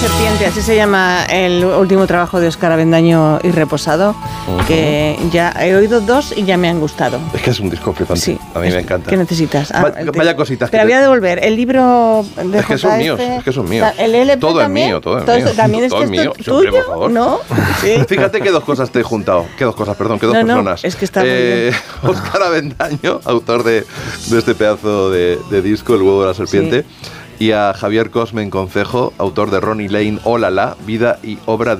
serpiente, así se llama el último trabajo de Óscar Avendaño y Reposado, que ya he oído 2 y ya me han gustado. Es que es un disco flipante. Sí, a mí me encanta. ¿Qué necesitas? Vaya cositas. Pero voy a devolver el libro de Es que son míos, es que son míos. El LP todo también, es mío, todo es mío. También todo es mío. ¿tuyo? Siempre, por favor. ¿No? Sí. Fíjate que 2 cosas te he juntado. Que 2 cosas, perdón, que 2 personas. Es que está muy bien. Óscar Avendaño, autor de este pedazo de disco, El huevo de la serpiente. Sí. Y a Javier Cosme en Concejo, autor de Ronnie Lane, Oh La La, vida y obra de